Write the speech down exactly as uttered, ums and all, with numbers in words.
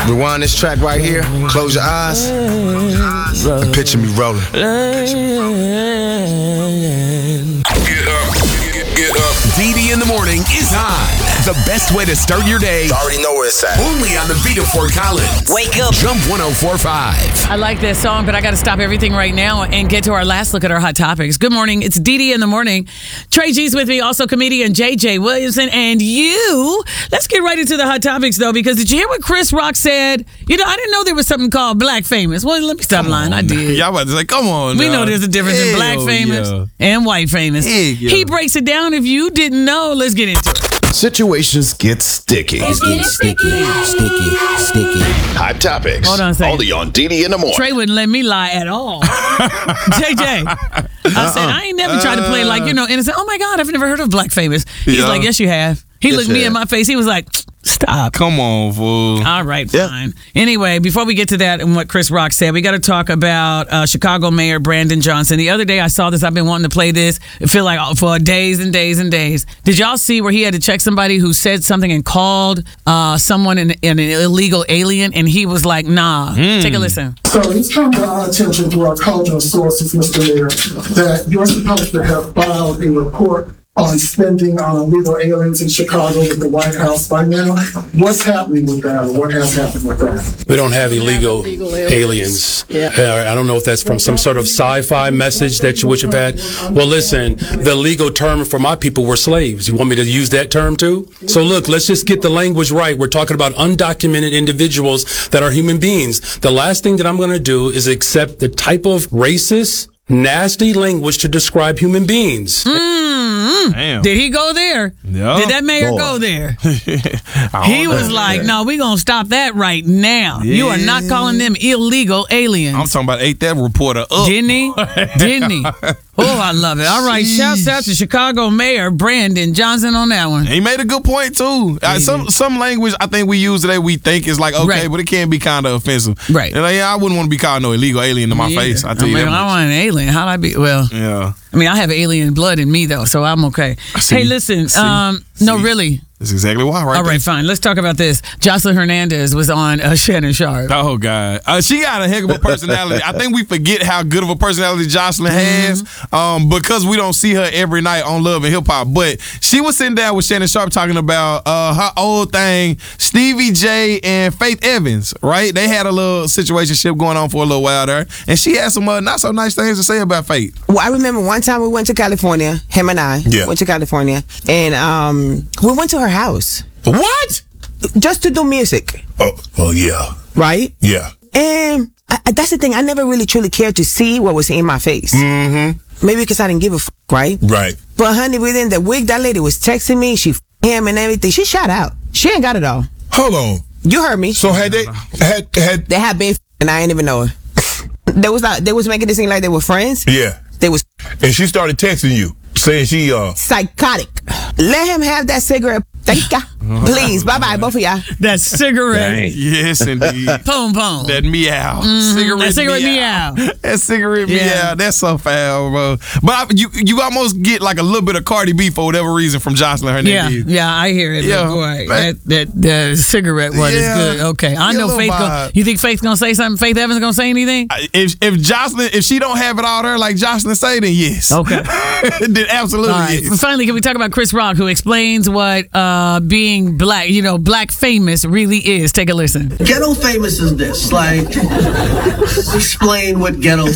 Rewind this track right here. Close your eyes. And picture me rolling. Get up. Get up. D D in the morning is on. The best way to start your day. You already know where it's at. Only on the Vita Fort Collins. Wake up. Jump one oh four point five. I like this song, but I got to stop everything right now and get to our last look at our hot topics. Good morning. It's D D in the morning. Trey G's with me, also comedian J J Williamson, and you. Let's get right into the hot topics, though, because did you hear what Chris Rock said? You know, I didn't know there was something called Black Famous. Well, let me stop lying. I did. Y'all about to say, come on. We now. know there's a difference in Black Hell Famous yeah. and White Famous. Hell yeah. He breaks it down. If you didn't know, let's get into it. Situations get sticky. It's getting sticky, sticky, sticky. Hot topics. Hold on a second. Only on D D in the morning. Trey wouldn't let me lie at all. J J, I said, I ain't never tried to play like, you know, innocent. Oh my God, I've never heard of Black Famous. He's Yeah. like, yes, you have. He Yes, looked you me in have. my face. He was like, stop. Come on, fool. All right, Yeah. fine. Anyway, before we get to that and what Chris Rock said, we got to talk about uh, Chicago Mayor Brandon Johnson. The other day I saw this. I've been wanting to play this. I feel like oh, for days and days and days. Did y'all see where he had to check somebody who said something and called uh, someone an, an illegal alien, and he was like, nah. Take a listen. So it's come to our attention through our cultural sources, Mister Mayor, that you're supposed to have filed a report on spending on illegal aliens in Chicago with the White House by now. What's happening with that, or what has happened with that? We don't have illegal aliens. Uh, I don't know if that's from some sort of sci-fi message that you wish have had. Well, listen, the legal term for my people were slaves. You want me to use that term too? So look, let's just get the language right. We're talking about undocumented individuals that are human beings. The last thing that I'm going to do is accept the type of racist, nasty language to describe human beings. Damn. Did he go there? Yeah. Did that mayor Boy. go there? I He don't was know. like, no, we're going to stop that right now. You are not calling them illegal aliens. I'm talking about ate that reporter up. Didn't he? Didn't he? Oh, I love it. All right, shouts out to Chicago Mayor Brandon Johnson on that one. He made a good point too. Uh, some some language I think we use today we think is like okay, Right. but it can be kind of offensive. Right. And like, yeah, I wouldn't want to be called no illegal alien to my Yeah. face. I tell I you mean, that. I much. want an alien. How'd I be? Well, Yeah. I mean, I have alien blood in me, though, so I'm okay. See. Hey, listen. See. Um, no, See. really. That's exactly why, right? All right, fine. Let's talk about this. Jocelyn Hernandez was on uh, Shannon Sharp. There. Oh God, uh, she got a heck of a personality. I think we forget how good of a personality Jocelyn has, um, because we don't see her every night on Love and Hip Hop. But she was sitting down with Shannon Sharp talking about uh, her old thing, Stevie J and Faith Evans. Right? They had a little situationship going on for a little while there, and she had some uh, not so nice things to say about Faith. Well, I remember one time we went to California, him and I Yeah. went to California, and um, we went to her house What? just to do music, Oh, well, yeah. right? Yeah. And I, I- that's the thing. I never really truly cared to see what was in my face. Mm-hmm. Maybe because I didn't give a f- right? Right. But honey, within the week, that lady was texting me. She f- him and everything. She shot out. She ain't got it all. Hold on. You heard me. So had they had had They had been f- and I ain't even know her. They was not. They was making it seem like they were friends. yeah, They was and she started texting you saying she uh psychotic. Let him have that cigarette. Thank ya. Please. Bye bye, both of y'all. That cigarette. Yes, indeed. Boom, boom. That meow, Mhm, cigarette, that cigarette meow. that cigarette Yeah. meow. That's so foul, bro. But I, you you almost get like a little bit of Cardi B for whatever reason from Jocelyn Yeah, Hernandez. yeah, I hear it. Yeah, Yeah, boy, man. that that the cigarette one Yeah. is good. Okay, I Yeah, know little Faith. Gonna, vibe. you think Faith's gonna say something? Faith Evans gonna say anything? If if Jocelyn if she don't have it all there like Jocelyn say, then yes. Okay. Then absolutely All right. yes. Finally, can we talk about Chris Rock, who explains what uh, being black, you know, black famous really is? Take a listen. Ghetto famous is this. Like, explain what ghetto